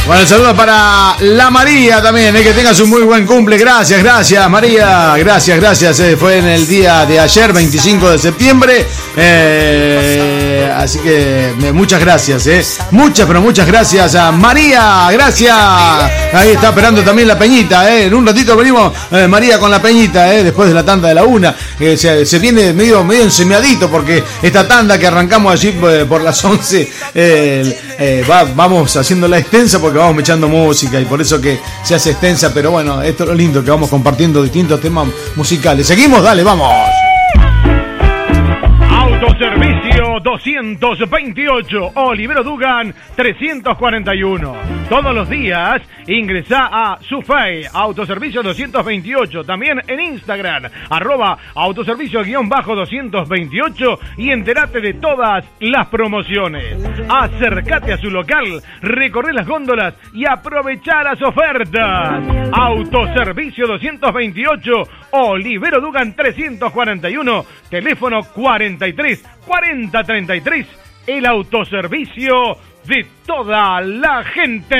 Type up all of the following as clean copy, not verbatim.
Bueno, saludos para la María también, que tengas un muy buen cumple. Gracias María, gracias. Fue en el día de ayer, 25 de septiembre. Así que muchas gracias, muchas gracias a María, gracias. Ahí está esperando también la peñita, En un ratito venimos, María, con la peñita, después de la tanda de la 1. Se viene medio ensemeadito porque esta tanda que arrancamos allí por las 11, vamos haciéndola extensa porque vamos echando música y por eso que se hace extensa, pero bueno, esto es lo lindo, que vamos compartiendo distintos temas musicales. Seguimos, dale, vamos. Autoservicio 228, Olivero Dugan 341. Todos los días ingresá a Sufei, Autoservicio 228, también en Instagram, @autoservicio_228 y entérate de todas las promociones. Acércate a su local, recorre las góndolas y aprovechá las ofertas. Autoservicio 228, Olivero Dugan 341, teléfono 43 40 33, el autoservicio de toda la gente.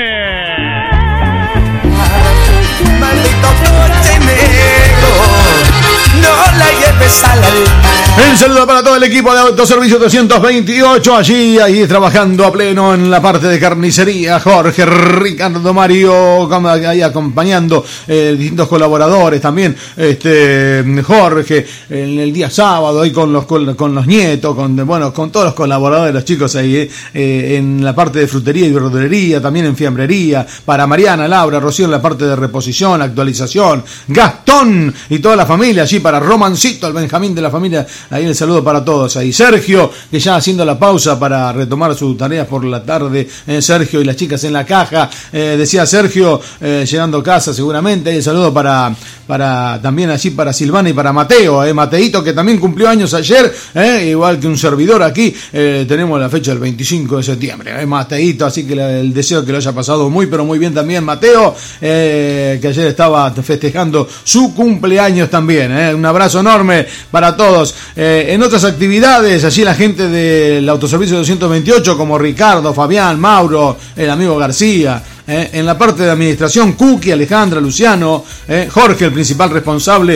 Maldito porte negro, no la lleves a la luna. Un saludo para todo el equipo de Autoservicio 228, ahí trabajando a pleno en la parte de carnicería. Jorge, Ricardo, Mario, ahí acompañando distintos colaboradores también. Jorge, en el día sábado, ahí con los nietos, con todos los colaboradores, los chicos ahí, en la parte de frutería y verdulería, también en fiambrería. Para Mariana, Laura, Rocío en la parte de reposición, actualización. Gastón y toda la familia, allí para Romancito, el Benjamín de la familia. Ahí el saludo para todos. Ahí Sergio, que ya haciendo la pausa para retomar sus tareas por la tarde. Sergio y las chicas en la caja. Decía Sergio, llegando a casa seguramente. Ahí el saludo para también allí para Silvana y para Mateo. Mateito, que también cumplió años ayer. Igual que un servidor aquí. Tenemos la fecha del 25 de septiembre. Mateito, así que el deseo que lo haya pasado muy, pero muy bien también Mateo. Que ayer estaba festejando su cumpleaños también. Un abrazo enorme para todos. En otras actividades, allí la gente del Autoservicio 228, como Ricardo, Fabián, Mauro, el amigo García. En la parte de administración, Cookie, Alejandra, Luciano, Jorge, el principal responsable